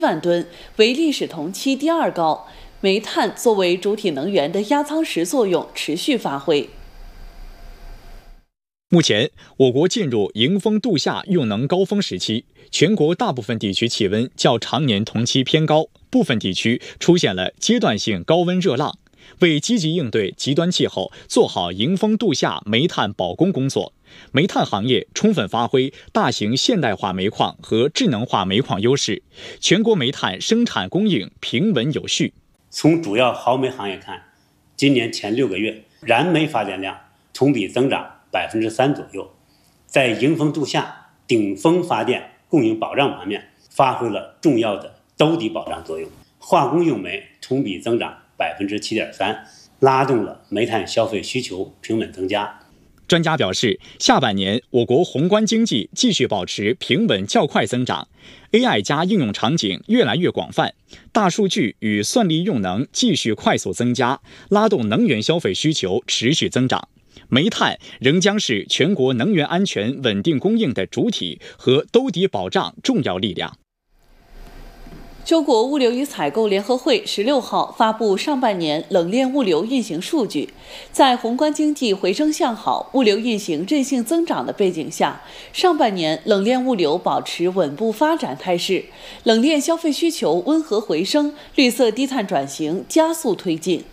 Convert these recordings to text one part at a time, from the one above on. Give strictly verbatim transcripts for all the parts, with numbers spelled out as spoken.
万吨，为历史同期第二高。煤炭作为主体能源的压舱石作用持续发挥。 目前，我国进入迎风度夏用能高峰时期，全国大部分地区气温较常年同期偏高，部分地区出现了阶段性高温热浪。为积极应对极端气候，做好迎风度夏煤炭保供工作，煤炭行业充分发挥大型现代化煤矿和智能化煤矿优势，全国煤炭生产供应平稳有序。 从主要耗煤行业看，今年前六个月燃煤发电量同比增长百分之三左右，在迎风度夏、顶峰发电供应保障方面发挥了重要的兜底保障作用。化工用煤同比增长百分之七点三，拉动了煤炭消费需求平稳增加。 专家表示，下半年我国宏观经济继续保持平稳较快增长 ，A I 加应用场景越来越广泛，大数据与算力用能继续快速增加，拉动能源消费需求持续增长。煤炭仍将是全国能源安全稳定供应的主体和兜底保障重要力量。 中国物流与采购联合会十六号发布上半年冷链物流运行数据，在宏观经济回升向好、物流运行韧性增长的背景下，上半年冷链物流保持稳步发展态势，冷链消费需求温和回升，绿色低碳转型加速推进。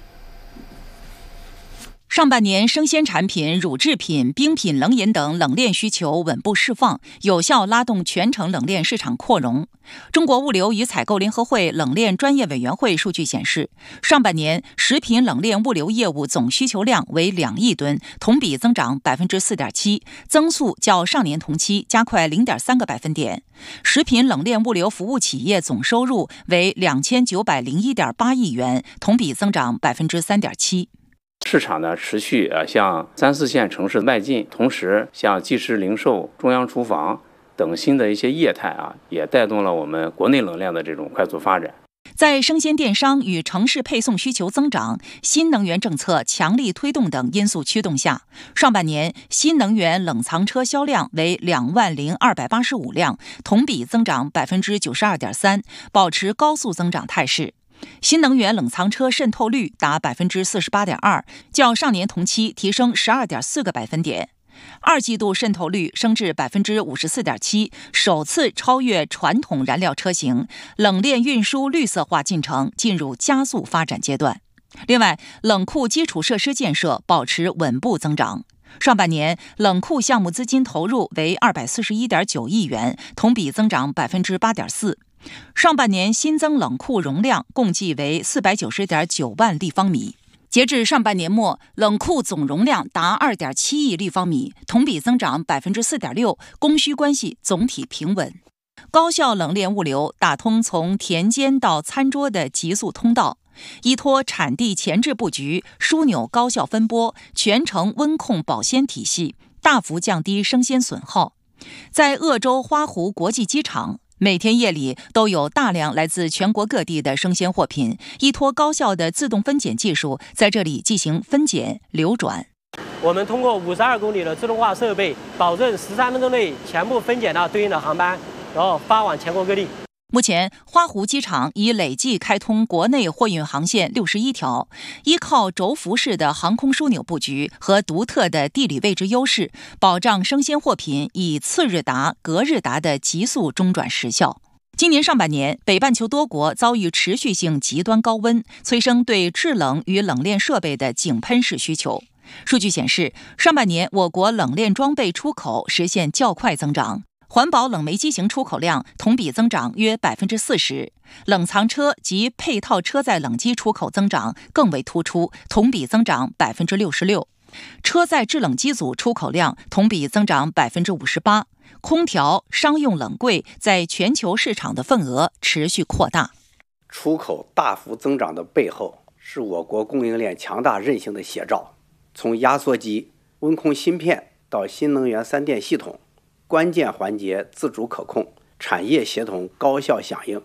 上半年，生鲜产品、乳制品、冰品、冷饮等冷链需求稳步释放，有效拉动全程冷链市场扩容。中国物流与采购联合会冷链专业委员会数据显示，上半年食品冷链物流业务总需求量为两亿吨，同比增长百分之四点七，增速较上年同期加快零点三个百分点。食品冷链物流服务企业总收入为两千九百零一点八亿元，同比增长百分之三点七。 市场呢持续呃向三四线城市迈进，同时像即时零售、中央厨房等新的一些业态啊，也带动了我们国内冷链的这种快速发展。 在生鲜电商与城市配送需求增长、新能源政策强力推动等因素驱动下，上半年新能源冷藏车销量为两万零二百八十五辆，同比增长百分之九十二点三，保持高速增长态势。新能源冷藏车渗透率达百分之四十八点二，较上年同期提升十二点四个百分点。二季度渗透率升至百分之五十四点七，首次超越传统燃料车型，冷链运输绿色化进程进入加速发展阶段。另外，冷库基础设施建设保持稳步增长。上半年冷库项目资金投入为二百四十一点九亿元，同比增长百分之八点四。上半年新增冷库容量共计为四百九十点九万立方米，截至上半年末，冷库总容量达二点七亿立方米，同比增长百分之四点六，供需关系总体平稳。高效冷链物流打通从田间到餐桌的急速通道，依托产地前置布局、枢纽高效分拨、全程温控保鲜体系，大幅降低生鲜损耗。在鄂州花湖国际机场，每天夜里都有大量来自全国各地的生鲜货品，依托高效的自动分拣技术，在这里进行分拣流转。 我们通过五十二公里的自动化设备，保证十三分钟内全部分拣到对应的航班，然后发往全国各地。 目前，花湖机场已累计开通国内货运航线六十一条，依靠轴幅式的航空枢纽布局和独特的地理位置优势，保障生鲜货品以次日达、隔日达的急速中转时效。今年上半年，北半球多国遭遇持续性极端高温，催生对制冷与冷链设备的井喷式需求。数据显示，上半年我国冷链装备出口实现较快增长。环保冷媒机型出口量同比增长约百分之四十，冷藏车及配套车载冷机出口增长更为突出，同比增长百分之六十六。车载制冷机组出口量同比增长百分之五十八，空调、商用冷柜在全球市场的份额持续扩大。 出口大幅增长的背后，是我国供应链强大韧性的写照。从压缩机、温控芯片到新能源三电系统，关键环节自主可控，产业协同高效响应。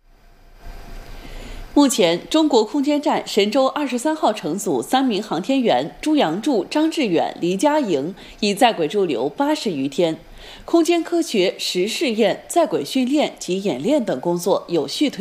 目前，中国空间站神舟二十三号乘组三名航天员朱杨柱、张志远、黎佳莹已在轨驻留八十余天。 空间科学实试验、在轨训练及演练等工作有序推